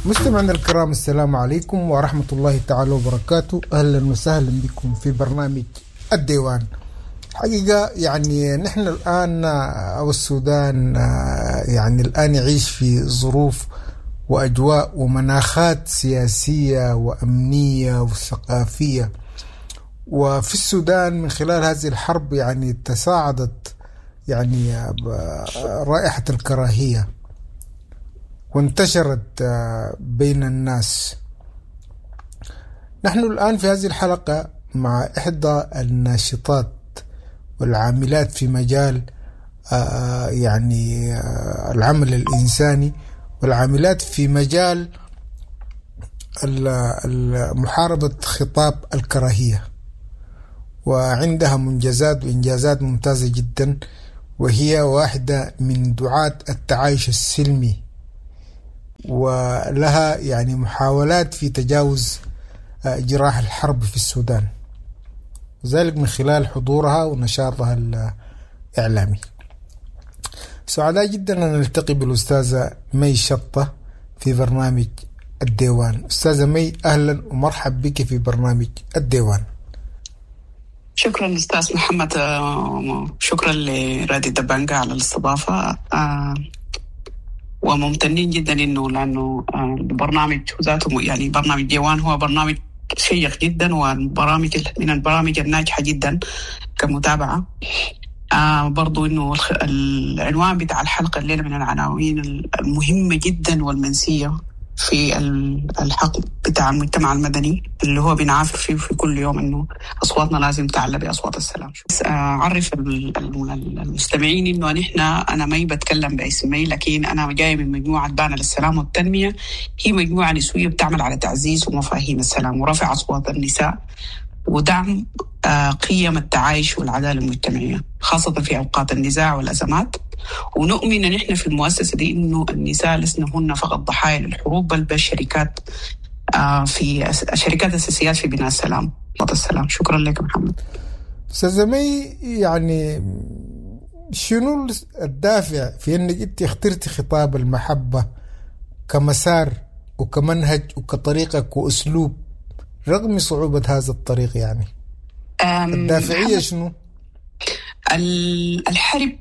مستمعينا الكرام، السلام عليكم ورحمة الله تعالى وبركاته. أهلا وسهلا بكم في برنامج الديوان. حقيقة يعني نحن الآن أو السودان يعني الآن يعيش في ظروف وأجواء ومناخات سياسية وأمنية وثقافية. وفي السودان من خلال هذه الحرب يعني تصاعدت يعني رائحة الكراهية وانتشرت بين الناس. نحن الآن في هذه الحلقة مع إحدى الناشطات والعاملات في مجال يعني العمل الإنساني والعاملات في مجال محاربة خطاب الكراهية، وعندها منجزات وإنجازات ممتازة جدا، وهي واحدة من دعاة التعايش السلمي، ولها يعني محاولات في تجاوز جراح الحرب في السودان، وذلك من خلال حضورها ونشاطها الإعلامي. سعداء جدا أن نلتقي بالأستاذة مي شطة في برنامج الديوان. أستاذة مي، أهلا ومرحب بك في برنامج الديوان. شكرا أستاذ محمد، شكرا لرادي دبانجا على الاستضافة، وممتنين جدا لأنه البرنامج ذاته يعني برنامج ديوان هو برنامج شيق جدا، وبرامج من البرامج الناجحة جدا كمتابعة. برضو إنه العنوان بتاع الحلقة الليلة من العناوين المهمة جدا والمنسية في الحق بتاع المجتمع المدني اللي هو بنعافر فيه في كل يوم، إنه أصواتنا لازم تعلى بأصوات السلام. بس أعرف المستمعين إنه أنا ما بتكلم باسمي، لكن أنا جاي من مجموعة بانا للسلام والتنمية. هي مجموعة نسوية بتعمل على تعزيز ومفاهيم السلام ورفع أصوات النساء ودعم قيم التعايش والعدالة المجتمعية، خاصة في أوقات النزاع والأزمات. ونؤمن أن إحنا في المؤسسة دي إنه النساء لسنا هن فقط ضحايا للحروب، بل بالشركات في شركات أساسيات في بناء السلام والسلام. شكرا لك محمد. أستاذة مي، يعني شنو الدافع في أنك أنت اخترتي خطاب المحبة كمسار وكمنهج وكطريقة وأسلوب رغم صعوبة هذا الطريق؟ يعني الدافعية شنو؟ الحرب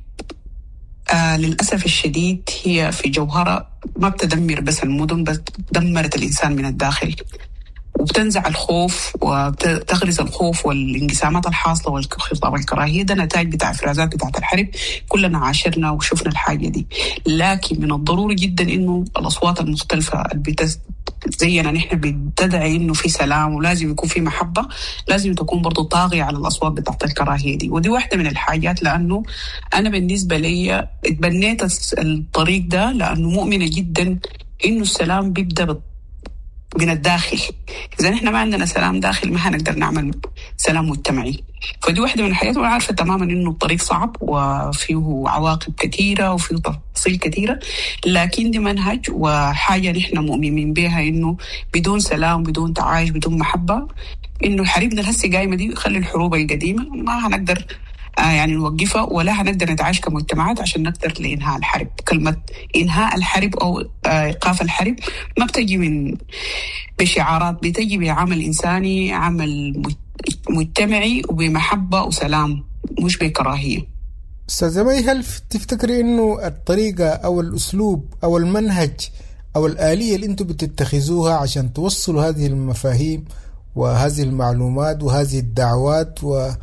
للأسف الشديد هي في جوهرة ما بتدمر بس المدن، بس دمرت الإنسان من الداخل، وبتنزع الخوف وتغرز الخوف والانقسامات الحاصلة والخطاب الكراهية. ده نتائج بتاع افرازات بتاعت الحرب، كلنا عاشرنا وشفنا الحاجة دي. لكن من الضروري جدا إنه الأصوات المختلفة زينا نحن بتدعي إنه في سلام ولازم يكون في محبة، لازم تكون برضو طاغية على الأصوات بتاعت الكراهية دي. ودي واحدة من الحاجات، لأنه أنا بالنسبة لي اتبنيت الطريق ده لأنه مؤمنة جدا إنه السلام بيبدأ من الداخل. إذا نحن ما عندنا سلام داخل ما هنقدر نعمل سلام مجتمعي. فدي واحدة من الحاجات، وأنا عارفة تماما إنه الطريق صعب وفيه عواقب كثيرة وفيه تفاصيل كثيرة، لكن دي منهج وحاجة نحن مؤمنين بها، إنه بدون سلام بدون تعايش بدون محبة، إنه حريبنا الهسي قايمة دي خلي الحروب القديمة ما هنقدر يعني نوقفها، ولا هنقدر نتعايش كمجتمعات عشان نقدر لإنهاء الحرب. كلمة إنهاء الحرب أو إيقاف الحرب ما بتجي من بشعارات، بتجي بعمل إنساني، عمل مجتمعي وبمحبة وسلام، مش بكراهية. أستاذة مي، هل تفتكري إنه الطريقة أو الأسلوب أو المنهج أو الآلية اللي أنتم بتتخذوها عشان توصلوا هذه المفاهيم وهذه المعلومات وهذه الدعوات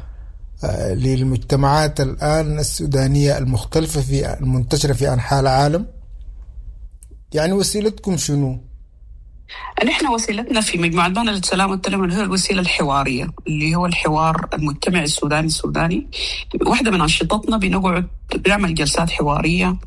للمجتمعات الآن السودانية المختلفة في المنتشرة في أنحاء العالم، يعني وسيلتكم شنو؟ نحن وسيلتنا في مجموعة بانا للسلام والتنمية هي الوسيلة الحوارية، اللي هو الحوار المجتمعي السوداني. واحدة من أنشطتنا بنقعد بنعمل جلسات حوارية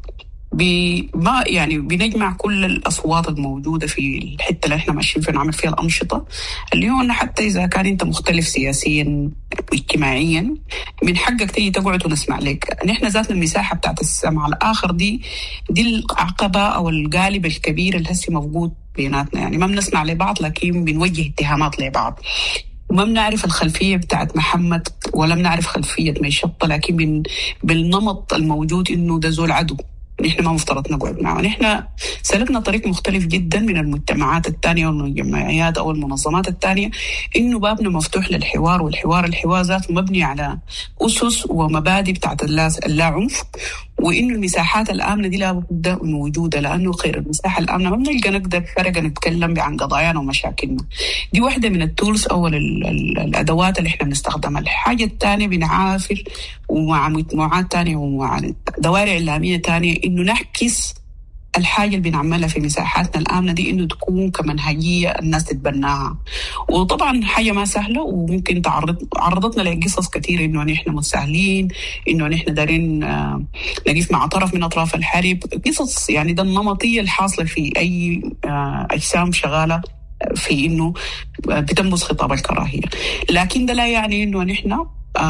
ما يعني بنجمع كل الأصوات الموجودة في الحتة اللي احنا ماشيين فيها، نعمل فيها الأنشطة، اللي هو أنه حتى إذا كان أنت مختلف سياسيا اجتماعيا من حقك تيجي تقعد ونسمع لك. نحن ذاتنا المساحة بتاعت السمع الآخر دي العقبة أو القالب الكبير اللي هسي موجود بيناتنا. يعني ما بنسمع لبعض لكن بنوجه اتهامات لبعض، وما بنعرف الخلفية بتاعت محمد ولا بنعرف خلفية مي شطة، لكن بالنمط الموجود إنه ده زول عدو نحن ما مفترض نقعد معه. نحن سلكنا طريق مختلف جدا من المجتمعات الثانية والجمعيات أو المنظمات الثانية، إنه بابنا مفتوح للحوار، الحوار ذاته مبني على أسس ومبادئ بتاعت اللا عنف، وإنه المساحات الآمنة دي لابد من وجودها، لأنه غير المساحة الآمنة ما بنلقى نقدر فرقة نتكلم عن قضايانا ومشاكلنا. دي واحدة من التولز أو الأدوات اللي إحنا بنستخدمها. الحاجة الثانية بنعافر ومع مجموعات تانية ومع دوائر إعلامية تانية إنه نحكس الحاجة اللي بنعملها في مساحاتنا الآمنة دي إنه تكون كمنهجية الناس تتبناها. وطبعا حاجة ما سهلة، وممكن عرضتنا لقصص كثيرة إنه نحن متساهلين، إنه نحن دارين نقف مع طرف من أطراف الحرب، قصص يعني ده النمطية الحاصلة في أي أجسام شغالة في إنه بتنبذ خطاب الكراهية. لكن ده لا يعني إنه نحن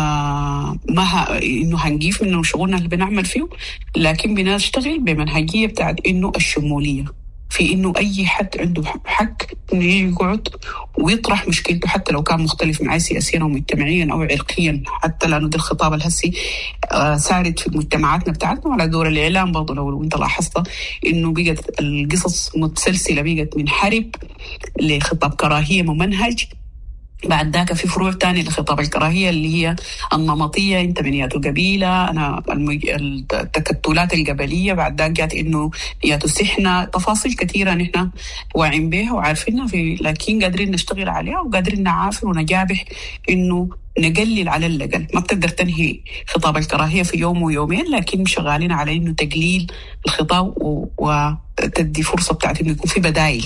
إنه هنجيف من شغلنا اللي بنعمل فيه، لكن بنشتغل بمنهجية بتاعت إنه الشمولية، في إنه أي حد عنده حق إنه يقعد ويطرح مشكلته حتى لو كان مختلف معي سياسيا أو مجتمعيا أو عرقيا، حتى لأنه ده الخطاب الهسي سارد في مجتمعاتنا بتاعتنا. وعلى دور الإعلام برضو لو أنت لاحظت إنه بقت القصص متسلسلة، بقت من حرب لخطاب كراهية ممنهج، بعد ذاك في فروع تانية لخطاب الكراهية اللي هي النمطية، انت من ياتو قبيلة، انا التكتلات القبلية، بعد ذاك جات انه ياتو سحنة، تفاصيل كثيرة نحن واعين بها وعارفينها، لكن قادرين نشتغل عليها وقادرين نعافر ونجابح انه نقلل على الأقل. ما بتقدر تنهي خطاب الكراهية في يوم ويومين، لكن شغالين على انه تقليل الخطاب وتدي فرصة بتاعت انه يكون في بدائل.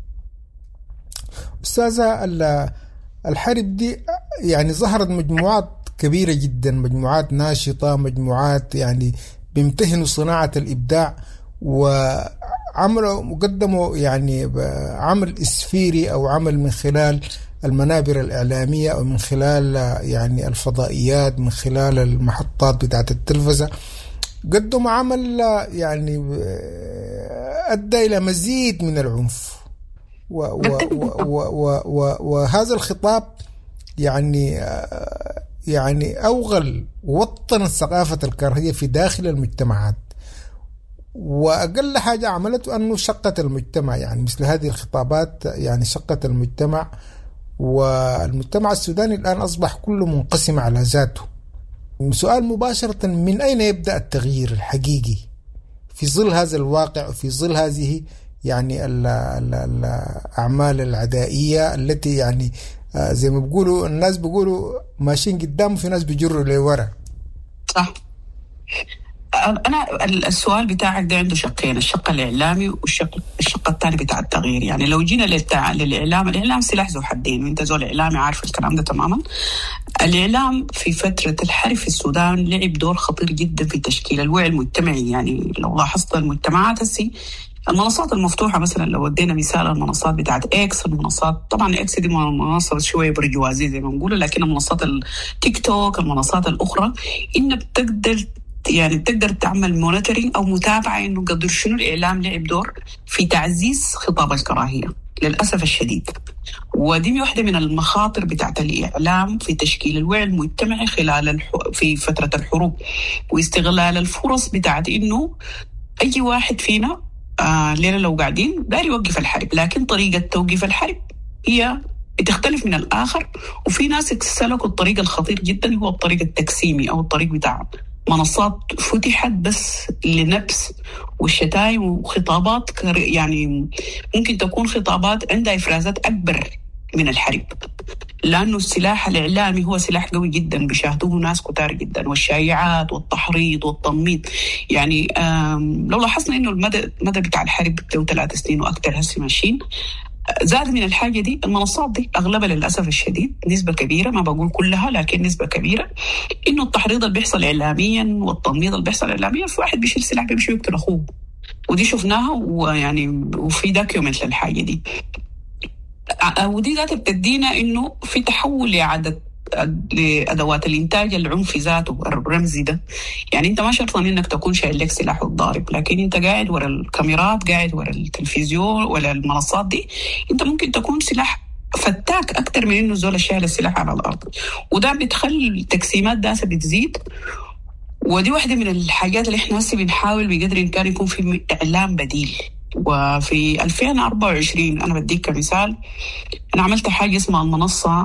أستاذة، الحرب دي يعني ظهرت مجموعات كبيرة جدا، مجموعات ناشطة، مجموعات يعني بيمتهنوا صناعة الإبداع، وعملوا مقدموا يعني عمل إسفيري أو عمل من خلال المنابر الإعلامية أو من خلال يعني الفضائيات، من خلال المحطات بتاعت التلفزة، قدموا عمل يعني أدى إلى مزيد من العنف. وهذا الخطاب يعني أوغل ووطن ثقافة الكراهية في داخل المجتمعات، وأقل حاجة عملته أنه شقت المجتمع. يعني مثل هذه الخطابات يعني شقت المجتمع، والمجتمع السوداني الآن أصبح كله منقسم على ذاته. سؤال مباشرة، من أين يبدأ التغيير الحقيقي في ظل هذا الواقع وفي ظل هذه يعني الأعمال العدائية التي يعني زي ما بيقولوا الناس بيقولوا ماشيين قدام، في ناس بيجروا لورا؟ صح. أنا السؤال بتاعك ده عنده شقين، الشق الإعلامي والشق الثاني بتاع التغيير. يعني لو جينا الإعلام سلاح ذو حدين، وانت زول إعلامي عارف الكلام ده تماما. الإعلام في فترة الحرب في السودان لعب دور خطير جدا في تشكيل الوعي المجتمعي. يعني لو لاحظت المجتمعات المنصات المفتوحة مثلا، لو ودينا مثال المنصات بتاعت إكس، المنصات طبعا إكس دي منصة شوية برجوازية زي ما نقوله، لكن المنصات التيك توك، المنصات الأخرى، إنك بتقدر تعمل مونيتورينج أو متابعة إنه قدر شنو الإعلام لعب دور في تعزيز خطاب الكراهية للأسف الشديد. ودي واحدة من المخاطر بتاعت الإعلام في تشكيل الوعي المجتمعي في فترة الحروب، واستغلال الفرص بتاعت إنه أي واحد فينا ليلة لو قاعدين داري يوقف الحرب، لكن طريقة توقيف الحرب هي بتختلف من الآخر. وفي ناس سلكوا الطريق الخطير جدا، هو الطريق التقسيمي أو الطريق بتاع منصات فتحت بس لنبس والشتايم وخطابات، يعني ممكن تكون خطابات عندها إفرازات أكبر من الحرب، لأنه السلاح الإعلامي هو سلاح قوي جدا بيشاهدوه ناس كتار جدا، والشائعات والتحريض والتنميط. يعني لو لاحظنا إنه المدى بتاع الحرب له 3 سنين وأكثر هسي ماشيين، زاد من الحاجة دي المنصات دي أغلبها للأسف الشديد، نسبة كبيرة، ما بقول كلها لكن نسبة كبيرة، إنه التحريض اللي بيحصل إعلاميا والتنميط اللي بيحصل إعلاميا، في واحد بيشيل سلاح بيمشي يقتل أخوه، ودي شفناها ويعني وفي داكيومنت للحاجة دي. ودي ذات بتدينا إنه في تحول لأدوات الإنتاج العنفي ذاته الرمزي ده. يعني أنت ما شرط إنك تكون شايل لك سلاح وتضارب، لكن أنت قاعد ورا الكاميرات، قاعد ورا التلفزيون ولا المنصات دي، أنت ممكن تكون سلاح فتاك أكتر من إنه زول شايل السلاح على الأرض. وده بتخلي التقسيمات داسة بتزيد، ودي واحدة من الحاجات اللي احنا هسه بنحاول بقدر الإمكان يكون في إعلام بديل. وفي 2024 أنا بديك كمثال، أنا عملت حاجة اسمها المنصة،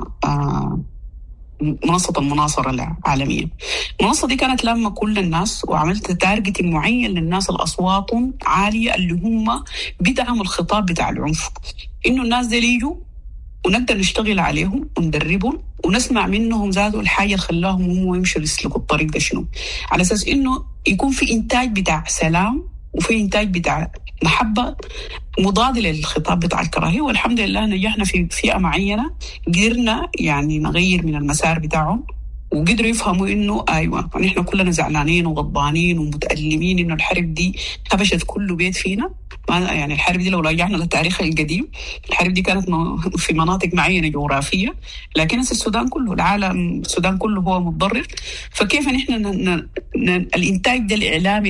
منصة المناصرة العالمية. المنصة دي كانت لما كل الناس، وعملت تارجتنج معين للناس الأصوات عالية اللي هم بدعموا الخطاب بتاع العنف، إنه الناس دي يجوا ونقدر نشتغل عليهم وندربهم ونسمع منهم ذاته الحاجة اللي خلاهم هم يمشوا يسلكوا الطريق ده شنو، على أساس إنه يكون في إنتاج بتاع سلام وفي إنتاج بتاع محبة مضاد للخطاب بتاع الكراهية. والحمد لله نجحنا في فئة معينة، قدرنا يعني نغير من المسار بتاعهم وقدروا يفهموا إنه أيوة نحن كلنا زعلانين وغضبانين ومتألمين إنه الحرب دي هبشت كل بيت فينا. يعني الحرب دي لو رجعنا للتاريخ القديم، الحرب دي كانت في مناطق معينة جغرافية، لكن السودان كله، العالم السودان كله هو متضرر. فكيف نحن الإنتاج ده الإعلامي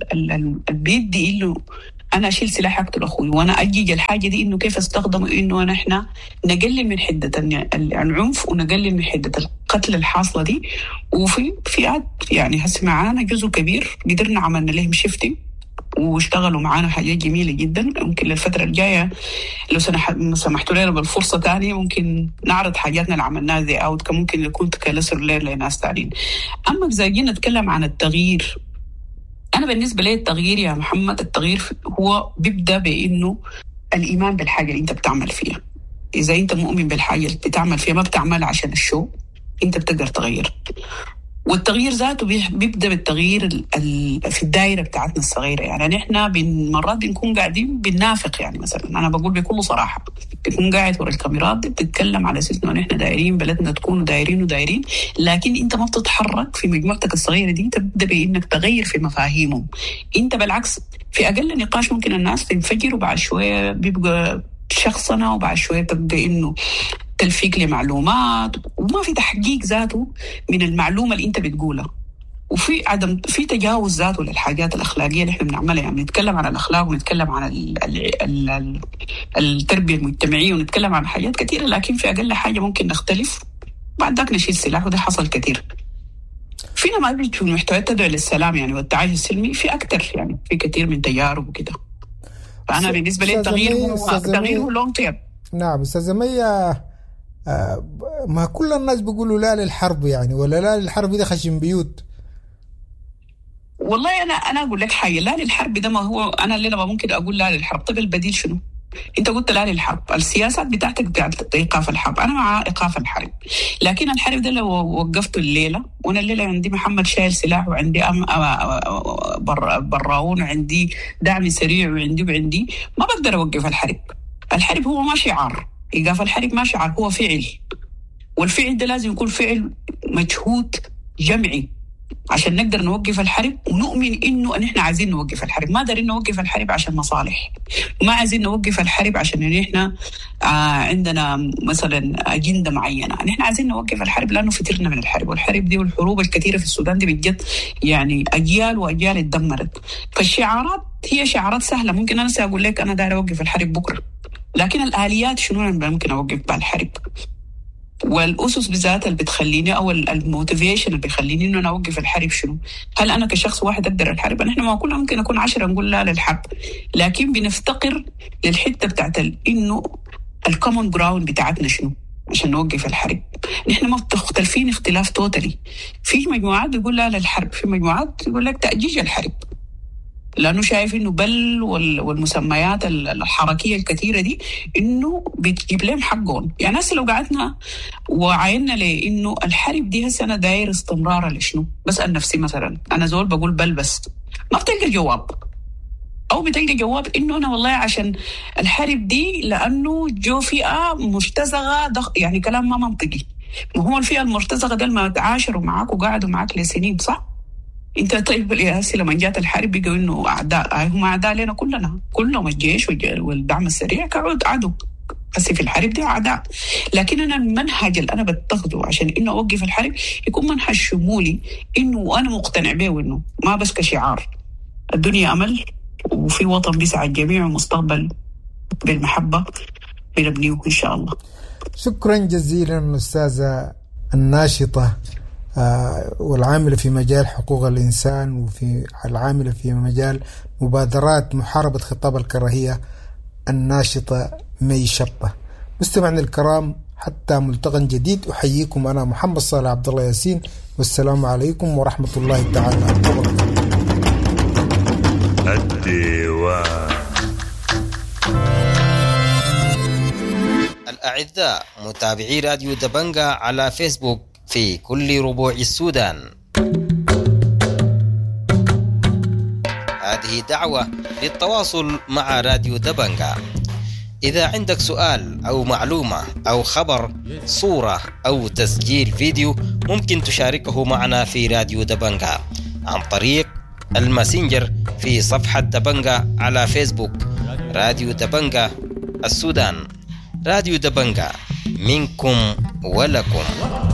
بيدي إنه أنا أشيل سلاح أقتل أخوي، وأنا أجيج الحاجة دي إنه كيف أستخدمه إنه نحن نقلل من حدة العنف ونقلل من حدة القتل الحاصلة دي. وفي فئات يعني هسه معانا جزء كبير قدرنا عملنا لهم شيفتنج واشتغلوا معانا حاجات جميلة جدا. ممكن للفترة الجاية لو سمحتوا لنا بالفرصة تانية ممكن نعرض حاجاتنا اللي عملناها زي أوت، ممكن يكون كلسر لير لناس تانيين. أما إذا جينا نتكلم عن التغيير، أنا بالنسبة لي التغيير يا محمد، التغيير هو بيبدأ بإنه الإيمان بالحاجة اللي أنت بتعمل فيها. إذا أنت مؤمن بالحاجة اللي بتعمل فيها، ما بتعمل عشان الشو، أنت بتقدر تغير. والتغيير ذاته بيبدأ بالتغيير في الدائرة بتاعتنا الصغيرة. يعني نحن مرات بنكون قاعدين بننافق، يعني مثلا أنا بقول بكل صراحة، بتكون قاعد ورا الكاميرات دي بتتكلم على أساس إنه نحن دايرين بلدنا تكون دايرين، لكن أنت ما بتتحرك في مجموعتك الصغيرة دي. تبدأ بإنك تغير في مفاهيمهم. أنت بالعكس في أقل نقاش ممكن الناس تنفجر، وبعد شوية بيبقى شخصنا، وبعد شوية تبدأ إنه تلفيق لمعلومات، وما في تحقيق ذاته من المعلومة اللي انت بتقولها، وفي عدم في تجاوز ذاته للحاجات الأخلاقية اللي احنا بنعملها. يعني نتكلم عن الأخلاق ونتكلم عن التربية المجتمعية ونتكلم عن حاجات كثيرة، لكن في أقل حاجة ممكن نختلف بعد ذاك نشيل سلاح، وده حصل كثير. فينا ما بيجي في محتويات تدعو للسلام يعني والتعايش السلمي، في أكثر يعني في كثير من تجارب وكده. فأنا بالنسبة لي التغيير هو لونج تيرم. نعم أستاذة مية، ما كل الناس بيقولوا لا للحرب يعني، ولا لا للحرب ده خشم بيوت. والله أنا أقول لك حاجة، لا للحرب ده ما هو أنا اللي ما ممكن أقول لا للحرب. طب البديل شنو؟ أنت قلت لا للحرب، السياسات بتاعتك بتاعت إيقاف الحرب، أنا مع إيقاف الحرب، لكن الحرب ده لو وقفته الليلة، وأنا الليلة عندي محمد شايل سلاح وعندي براون وعندي دعم سريع وعندي ما بقدر أوقف الحرب. الحرب هو ما شعار، إيقاف الحرب ما شعار، هو فعل، والفعل ده لازم يكون فعل مجهود جمعي عشان نقدر نوقف الحرب، ونؤمن إنه نحن عايزين نوقف الحرب. ما دارين نوقف الحرب عشان مصالح، ما عايزين نوقف الحرب عشان نحن عندنا مثلا أجندة معينة. نحن عايزين نوقف الحرب لأنه فترنا من الحرب، والحرب دي والحروب الكثيرة في السودان دي بجد يعني أجيال وأجيال اتدمرت. فالشعارات هي شعارات سهلة، ممكن أنا سأقول لك أنا داير أوقف الحرب بكرة، لكن الآليات شنو أنا ممكن أوقف بالحرب، والأسس بذات اللي بتخليني أو الموتيفيشن اللي بيخليني إنه أنا أوقف الحرب شنو؟ هل أنا كشخص واحد أقدر الحرب؟ نحن ما كلنا ممكن أكون 10 نقول لا للحرب، لكن بنفتقر للحتة بتاعت إنه الكومن جراوند بتاعتنا شنو عشان نوقف الحرب. نحن مختلفين اختلاف توتالي. في مجموعات بيقول لا للحرب، في مجموعات يقول لك تأجيج الحرب، لأنه شايف إنه بل والمسميات الحركية الكثيرة دي إنه بتجيب لهم حقهم. يعني هسه لو قعدنا وعينا لإنه الحرب دي هسه أنا داير استمرار لشنو، بسأل نفسي مثلا أنا زول بقول بل بس ما بتلقى جواب، أو بتلقى جواب إنه أنا والله عشان الحرب دي لأنه جو فئة مرتزقة يعني كلام ما منطقي. ما هو الفئة المرتزقة ده ما تعاشروا معاك وقعدوا معاك لسنين صح؟ انت طيب هسه لما جات الحرب بيقولوا انه اعداء، هم اعداء لنا كلهم الجيش والدعم السريع كعود عدو. هسه في الحرب دي اعداء، لكن انا المنهج اللي انا بتخذه عشان انه اوقف الحرب يكون منهج شمولي، انه انا مقتنع به، وانه ما بس كشعار. الدنيا امل، وفي وطن بيسعى الجميع، ومستقبل بالمحبه بنبنيه ان شاء الله. شكرا جزيلا استاذه الناشطه والعاملة في مجال حقوق الإنسان، وفي العاملة في مجال مبادرات محاربة خطاب الكراهية، الناشطة مي شطة. مستمعنا الكرام، حتى ملتقى جديد أحييكم أنا محمد صالح عبد الله ياسين، والسلام عليكم ورحمة الله تعالى وبركاته. الديوان. الأعزاء متابعي راديو دبنجة على فيسبوك في كل ربوع السودان، هذه دعوة للتواصل مع راديو دبنجة. إذا عندك سؤال أو معلومة أو خبر، صورة أو تسجيل فيديو، ممكن تشاركه معنا في راديو دبنجة عن طريق الماسنجر في صفحة دبنجة على فيسبوك. راديو دبنجة السودان، راديو دبنجة، منكم ولكم.